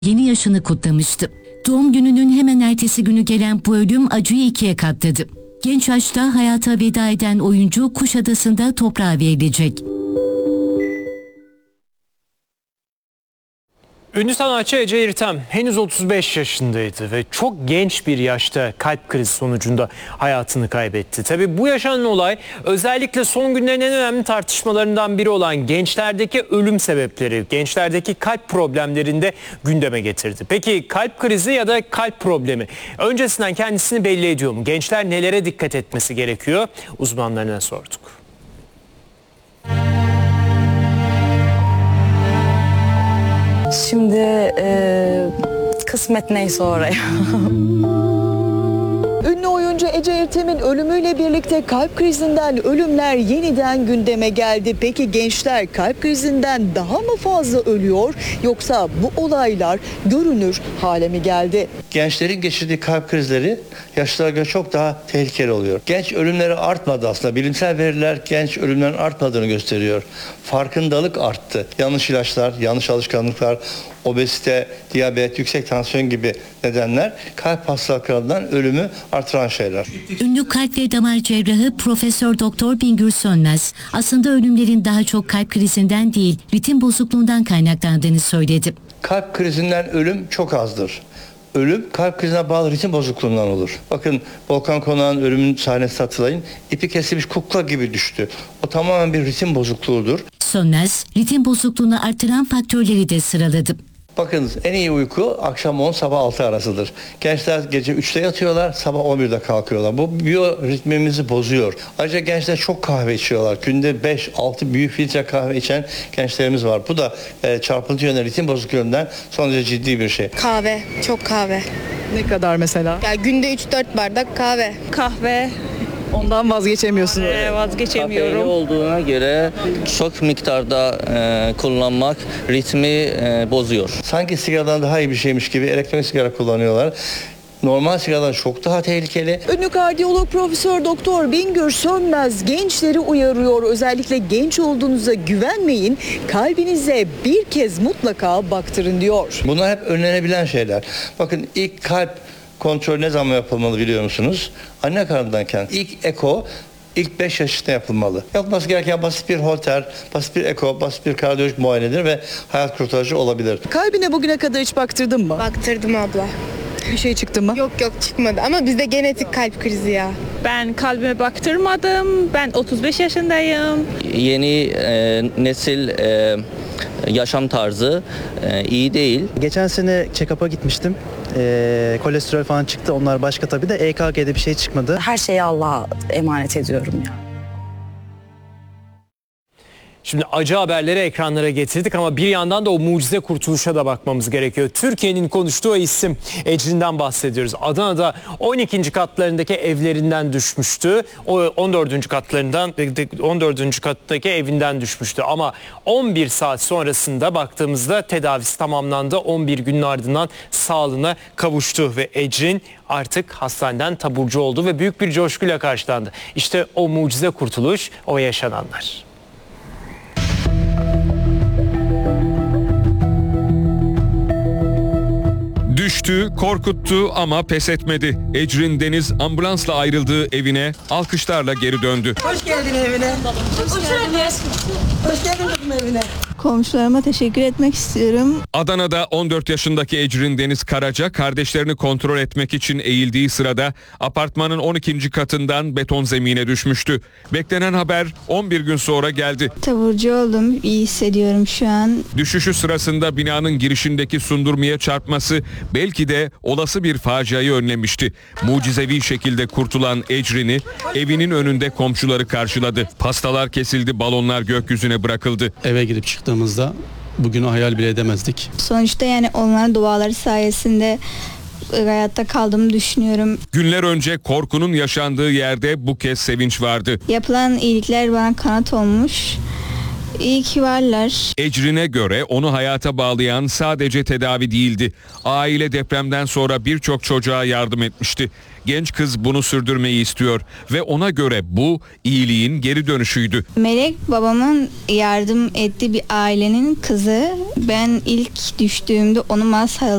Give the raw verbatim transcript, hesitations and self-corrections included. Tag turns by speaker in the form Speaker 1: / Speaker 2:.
Speaker 1: Yeni yaşını kutlamıştı. Doğum gününün hemen ertesi günü gelen bu ölüm acıyı ikiye katladı. Genç yaşta hayata veda eden oyuncu Kuşadası'nda toprağa verilecek.
Speaker 2: Ünlü sanatçı Ece İrtem henüz otuz beş yaşındaydı ve çok genç bir yaşta kalp krizi sonucunda hayatını kaybetti. Tabii bu yaşanan olay özellikle son günlerin en önemli tartışmalarından biri olan gençlerdeki ölüm sebepleri, gençlerdeki kalp problemlerini de gündeme getirdi. Peki kalp krizi ya da kalp problemi öncesinden kendisini belli ediyor mu? Gençler nelere dikkat etmesi gerekiyor? Uzmanlarına sorduk.
Speaker 3: Şimdi e, kısmet neyse oraya.
Speaker 4: Ünlü oyuncu Ece İrtem'in ölümüyle birlikte kalp krizinden ölümler yeniden gündeme geldi. Peki gençler kalp krizinden daha mı fazla ölüyor yoksa bu olaylar görünür hale mi geldi?
Speaker 5: Gençlerin geçirdiği kalp krizleri yaşlılara göre çok daha tehlikeli oluyor. Genç ölümleri artmadı aslında. Bilimsel veriler genç ölümlerin artmadığını gösteriyor. Farkındalık arttı. Yanlış ilaçlar, yanlış alışkanlıklar, obezite, diyabet, yüksek tansiyon gibi nedenler kalp hastalıklarından ölümü artıran şeyler.
Speaker 1: Ünlü kalp ve damar cerrahı Profesör Doktor Bingür Sönmez aslında ölümlerin daha çok kalp krizinden değil, ritim bozukluğundan kaynaklandığını söyledi.
Speaker 5: Kalp krizinden ölüm çok azdır. Ölüm kalp krizine bağlı ritim bozukluğundan olur. Bakın Volkan Konak'ın ölümün sahnesi hatırlayın. İpi kesilmiş kukla gibi düştü. O tamamen bir ritim bozukluğudur.
Speaker 1: Sönmez, ritim bozukluğunu artıran faktörleri de sıraladı.
Speaker 5: Bakın en iyi uyku akşam on sabah altı arasıdır. Gençler gece üçte yatıyorlar, sabah on birde kalkıyorlar. Bu biyoritmimizi bozuyor. Ayrıca gençler çok kahve içiyorlar. Günde beş altı büyük filtre kahve içen gençlerimiz var. Bu da e, çarpıntı yönünden, ritim bozukluğundan son derece ciddi bir şey.
Speaker 6: Kahve, çok kahve.
Speaker 4: Ne kadar mesela?
Speaker 6: Ya günde üç dört bardak kahve.
Speaker 7: Kahve.
Speaker 4: Ondan vazgeçemiyorsunuz.
Speaker 7: Ee, vazgeçemiyorum.
Speaker 8: Kafeini olduğuna göre çok miktarda e, kullanmak ritmi e, bozuyor.
Speaker 5: Sanki sigaradan daha iyi bir şeymiş gibi elektronik sigara kullanıyorlar. Normal sigaradan çok daha tehlikeli.
Speaker 4: Ünlü kardiyolog Profesör Doktor Bingür Sönmez gençleri uyarıyor. Özellikle genç olduğunuza güvenmeyin. Kalbinize bir kez mutlaka baktırın diyor.
Speaker 5: Bunlar hep önlenebilen şeyler. Bakın ilk kalp kontrol ne zaman yapılmalı biliyor musunuz? Anne karnındayken ilk eko ilk beş yaşında yapılmalı. Yapılması gereken basit bir holter, basit bir eko, basit bir kardiyolojik muayenedir ve hayat kurtarıcı olabilir.
Speaker 4: Kalbine bugüne kadar hiç baktırdın mı?
Speaker 6: Baktırdım abla.
Speaker 4: Bir şey çıktı mı?
Speaker 6: Yok yok çıkmadı ama bizde genetik kalp krizi ya.
Speaker 7: Ben kalbime baktırmadım. Ben otuz beş yaşındayım.
Speaker 8: Yeni e, nesil e, yaşam tarzı e, iyi değil.
Speaker 9: Geçen sene check-up'a gitmiştim. Ee, kolesterol falan çıktı. Onlar başka tabii de E K G'de bir şey çıkmadı.
Speaker 3: Her şeyi Allah'a emanet ediyorum ya.
Speaker 2: Şimdi acı haberleri ekranlara getirdik ama bir yandan da o mucize kurtuluşa da bakmamız gerekiyor. Türkiye'nin konuştuğu isim Ecrin'den bahsediyoruz. Adana'da on ikinci katlarındaki evlerinden düşmüştü. O on dördüncü katlarından on dördüncü kattaki evinden düşmüştü. Ama on bir saat sonrasında baktığımızda tedavisi tamamlandı. on bir günün ardından sağlığına kavuştu ve Ecrin artık hastaneden taburcu oldu ve büyük bir coşkuyla karşılandı. İşte o mucize kurtuluş, o yaşananlar.
Speaker 10: Düştü, korkuttu ama pes etmedi. Ecrin Deniz ambulansla ayrıldığı evine alkışlarla geri döndü.
Speaker 11: Hoş geldin evine. Hoş geldin. Hoş geldin kızım evine.
Speaker 12: Komşularıma teşekkür etmek istiyorum.
Speaker 10: Adana'da on dört yaşındaki Ecrin Deniz Karaca kardeşlerini kontrol etmek için eğildiği sırada apartmanın on ikinci katından beton zemine düşmüştü. Beklenen haber on bir gün sonra geldi.
Speaker 12: Taburcu oldum. İyi hissediyorum şu an.
Speaker 10: Düşüşü sırasında binanın girişindeki sundurmaya çarpması belki de olası bir faciayı önlemişti. Mucizevi şekilde kurtulan Ecrin'i evinin önünde komşuları karşıladı. Pastalar kesildi, balonlar gökyüzüne bırakıldı.
Speaker 13: Eve girip çıktığımızda bugünü hayal bile edemezdik.
Speaker 12: Sonuçta yani onların duaları sayesinde hayatta kaldığımı düşünüyorum.
Speaker 10: Günler önce korkunun yaşandığı yerde bu kez sevinç vardı.
Speaker 12: Yapılan iyilikler bana kanat olmuş. İyi ki varlar.
Speaker 10: Ecrin'e göre onu hayata bağlayan sadece tedavi değildi. Aile depremden sonra birçok çocuğa yardım etmişti. Genç kız bunu sürdürmeyi istiyor ve ona göre bu iyiliğin geri dönüşüydü.
Speaker 12: Melek babamın yardım ettiği bir ailenin kızı. Ben ilk düştüğümde onu masaya